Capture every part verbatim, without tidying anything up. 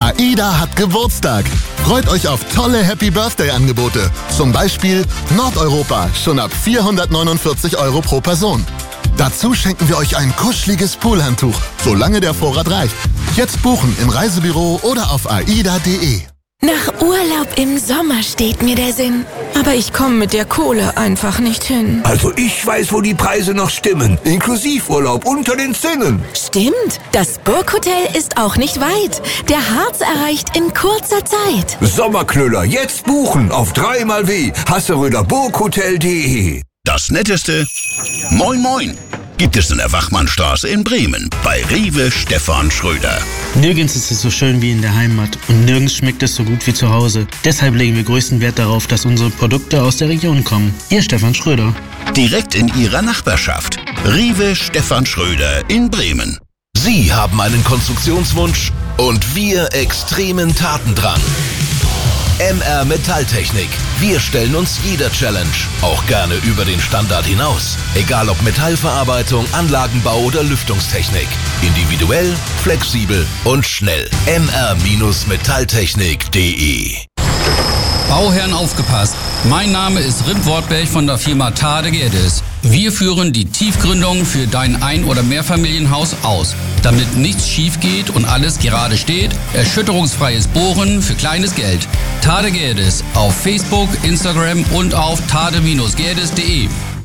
AIDA hat Geburtstag. Freut euch auf tolle Happy-Birthday-Angebote. Zum Beispiel Nordeuropa, schon ab vierhundertneunundvierzig Euro pro Person. Dazu schenken wir euch ein kuscheliges Poolhandtuch, solange der Vorrat reicht. Jetzt buchen im Reisebüro oder auf aida punkt de. Nach Urlaub im Sommer steht mir der Sinn. Aber ich komme mit der Kohle einfach nicht hin. Also ich weiß, wo die Preise noch stimmen. Inklusivurlaub unter den Zinnen. Stimmt, das Burghotel ist auch nicht weit. Der Harz erreicht in kurzer Zeit. Sommerknüller, jetzt buchen auf dreimal w hasseröder burghotel punkt de. Das Netteste, Moin Moin, gibt es in der Wachmannstraße in Bremen bei Rewe Stefan Schröder. Nirgends ist es so schön wie in der Heimat und nirgends schmeckt es so gut wie zu Hause. Deshalb legen wir größten Wert darauf, dass unsere Produkte aus der Region kommen. Ihr Stefan Schröder. Direkt in Ihrer Nachbarschaft. Rewe Stefan Schröder in Bremen. Sie haben einen Konstruktionswunsch und wir extremen Tatendrang. M R Metalltechnik. Wir stellen uns jeder Challenge, auch gerne über den Standard hinaus. Egal ob Metallverarbeitung, Anlagenbau oder Lüftungstechnik. Individuell, flexibel und schnell. M R Metalltechnik punkt de. Bauherren aufgepasst. Mein Name ist Rip Wortberg von der Firma Tade Gerdes. Wir führen die Tiefgründung für dein Ein- oder Mehrfamilienhaus aus. Damit nichts schief geht und alles gerade steht, erschütterungsfreies Bohren für kleines Geld. Tade Gerdes auf Facebook, Instagram und auf tade Gerdes punkt de.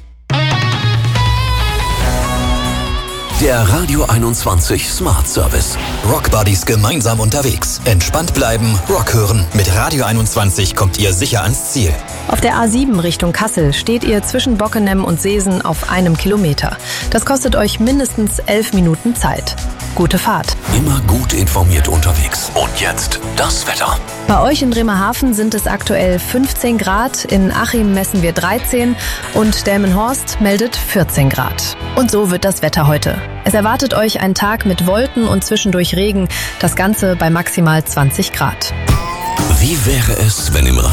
Der Radio einundzwanzig Smart Service. Rockbuddies gemeinsam unterwegs. Entspannt bleiben, Rock hören. Mit Radio einundzwanzig kommt ihr sicher ans Ziel. Auf der A sieben Richtung Kassel steht ihr zwischen Bockenem und Seesen auf einem Kilometer. Das kostet euch mindestens elf Minuten Zeit. Gute Fahrt. Immer gut informiert unterwegs. Und jetzt das Wetter. Bei euch in Bremerhaven sind es aktuell fünfzehn Grad, in Achim messen wir dreizehn und Delmenhorst meldet vierzehn Grad. Und so wird das Wetter heute. Es erwartet euch ein Tag mit Wolken und zwischendurch Regen, das Ganze bei maximal zwanzig Grad. Wie wäre es, wenn im